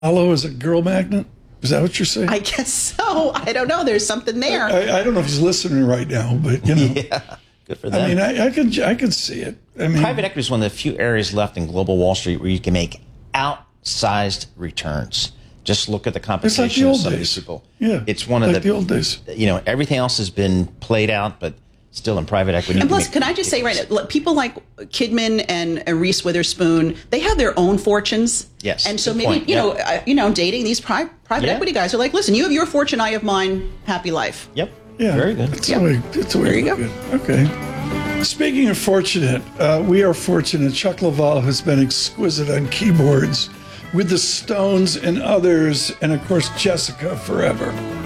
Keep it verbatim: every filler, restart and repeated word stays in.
Apollo is a girl magnet? Is that what you're saying? I guess so. I don't know. There's something there. I, I don't know if he's listening right now, but you know. Yeah, good for them. I mean, I, I could I could see it. I mean, private equity is one of the few areas left in global Wall Street where you can make outsized returns. Just look at the compensation it's like the old of some days. of these people. Yeah, it's one of like the, the old days. You know, everything else has been played out, but still in private equity. And plus, can I just say, right, people like Kidman and Reese Witherspoon, they have their own fortunes. Yes. And so good maybe, point. you Yeah. know, uh, you know, dating these pri- private Yeah. equity guys are like, listen, you have your fortune, I have mine, happy life. Yep. Yeah, Very good. It's Yeah. a way, it's a way There you go. good. Okay. Speaking of fortunate, uh, we are fortunate. Chuck Laval has been exquisite on keyboards with the Stones and others, and of course, Jessica forever.